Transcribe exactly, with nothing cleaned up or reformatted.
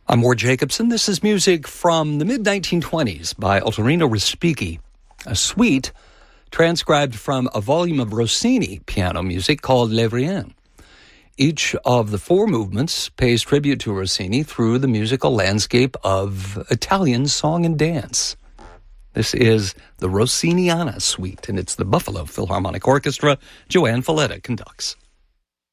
I'm Ward Jacobson. This is music from the mid nineteen twenties by Ottorino Respighi, a suite transcribed from a volume of Rossini piano music called Les Riens. Each of the four movements pays tribute to Rossini through the musical landscape of Italian song and dance. This is the Rossiniana Suite, and it's the Buffalo Philharmonic Orchestra. Joanne Falletta conducts.